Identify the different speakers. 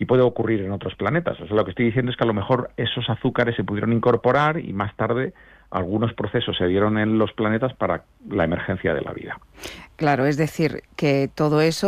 Speaker 1: puede ocurrir en otros planetas. O sea, lo que estoy diciendo es que a lo mejor esos azúcares se pudieron incorporar y más tarde algunos procesos se dieron en los planetas para la emergencia de la vida.
Speaker 2: Claro, es decir, que todo eso